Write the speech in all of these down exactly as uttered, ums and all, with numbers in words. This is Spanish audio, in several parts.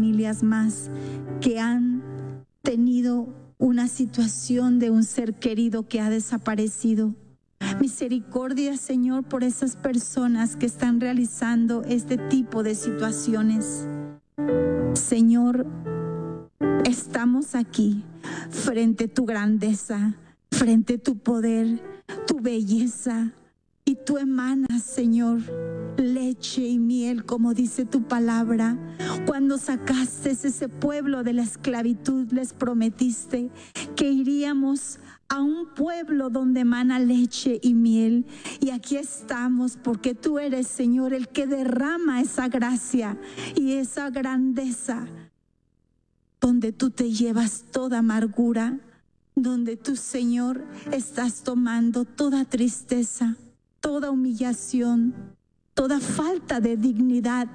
familias más que han tenido una situación de un ser querido que ha desaparecido. Misericordia, Señor, por esas personas que están realizando este tipo de situaciones. Señor, estamos aquí frente a tu grandeza, frente a tu poder, tu belleza, y tú emanas, Señor, leche y miel, como dice tu palabra. Cuando sacaste ese pueblo de la esclavitud, les prometiste que iríamos a un pueblo donde emana leche y miel. Y aquí estamos porque tú eres, Señor, el que derrama esa gracia y esa grandeza, donde tú te llevas toda amargura, donde tú, Señor, estás tomando toda tristeza, toda humillación, toda falta de dignidad,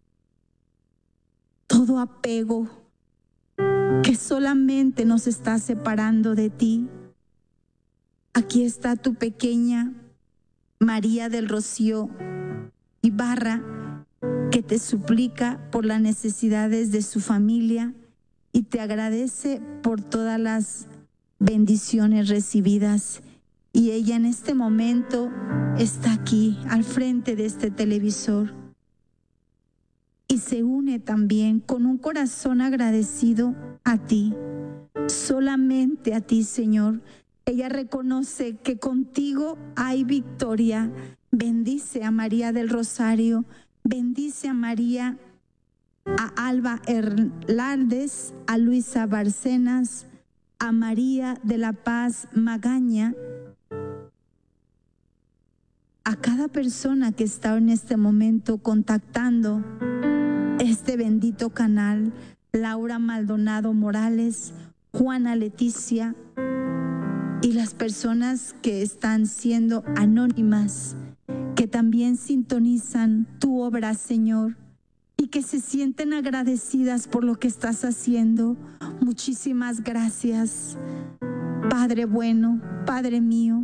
todo apego que solamente nos está separando de ti. Aquí está tu pequeña María del Rocío Ibarra, que te suplica por las necesidades de su familia y te agradece por todas las bendiciones recibidas. Y ella en este momento está aquí al frente de este televisor y se une también con un corazón agradecido a ti, solamente a ti, Señor. Ella reconoce que contigo hay victoria. Bendice a María del Rosario, bendice a María, a Alba Hernández, a Luisa Bárcenas, a María de la Paz Magaña, a cada persona que está en este momento contactando este bendito canal. Laura Maldonado Morales, Juana Leticia y las personas que están siendo anónimas, que también sintonizan tu obra, Señor, y que se sienten agradecidas por lo que estás haciendo. Muchísimas gracias, Padre bueno, Padre mío.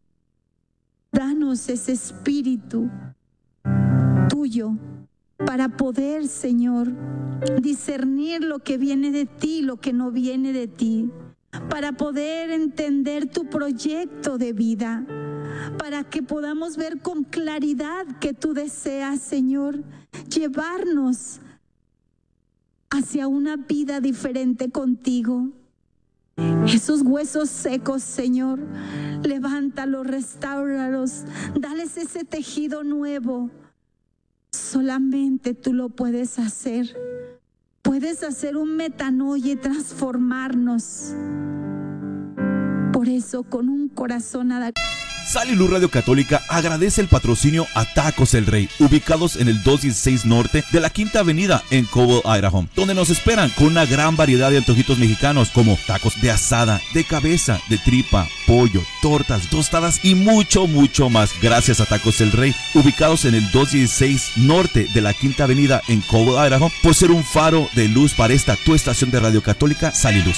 Danos ese espíritu tuyo para poder, Señor, discernir lo que viene de ti, lo que no viene de ti, para poder entender tu proyecto de vida, para que podamos ver con claridad que tú deseas, Señor, llevarnos hacia una vida diferente contigo. Esos huesos secos, Señor, levántalos, restáuralos, dales ese tejido nuevo. Solamente tú lo puedes hacer. Puedes hacer un metanoia y transformarnos. Por eso, con un corazón adaptado. Sal y Luz Radio Católica agradece el patrocinio a Tacos El Rey, ubicados en el doscientos dieciséis Norte de la Quinta Avenida en Cobble, Idaho, donde nos esperan con una gran variedad de antojitos mexicanos como tacos de asada, de cabeza, de tripa, pollo, tortas, tostadas y mucho, mucho más. Gracias a Tacos El Rey, ubicados en el doscientos dieciséis Norte de la Quinta Avenida en Cobble, Idaho, por ser un faro de luz para esta tu estación de Radio Católica, Sal y Luz.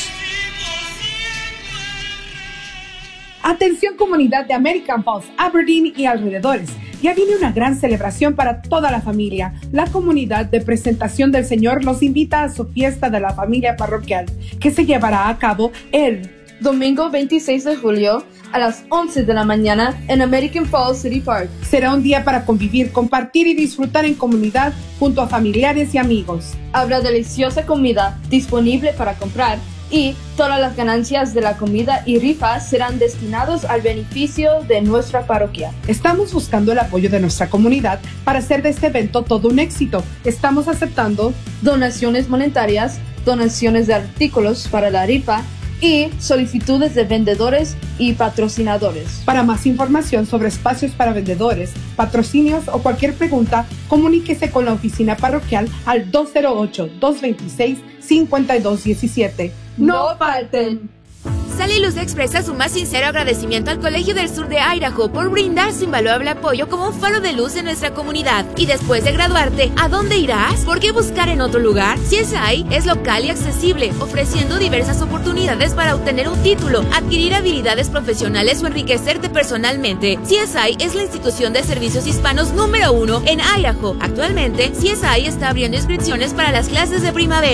Atención comunidad de American Falls, Aberdeen y alrededores. Ya viene una gran celebración para toda la familia. La comunidad de Presentación del Señor los invita a su fiesta de la familia parroquial, que se llevará a cabo el domingo veintiséis de julio a las once de la mañana en American Falls City Park. Será un día para convivir, compartir y disfrutar en comunidad junto a familiares y amigos. Habrá deliciosa comida disponible para comprar y todas las ganancias de la comida y rifa serán destinados al beneficio de nuestra parroquia. Estamos buscando el apoyo de nuestra comunidad para hacer de este evento todo un éxito. Estamos aceptando donaciones monetarias, donaciones de artículos para la rifa y solicitudes de vendedores y patrocinadores. Para más información sobre espacios para vendedores, patrocinios o cualquier pregunta, comuníquese con la oficina parroquial al dos cero ocho, dos dos seis, cinco dos uno siete. ¡No falten! Sal y Luz expresa su más sincero agradecimiento al Colegio del Sur de Idaho por brindar su invaluable apoyo como un faro de luz en nuestra comunidad. Y después de graduarte, ¿a dónde irás? ¿Por qué buscar en otro lugar? C S I es local y accesible, ofreciendo diversas oportunidades para obtener un título, adquirir habilidades profesionales o enriquecerte personalmente. C S I es la institución de servicios hispanos número uno en Idaho. Actualmente, C S I está abriendo inscripciones para las clases de primavera.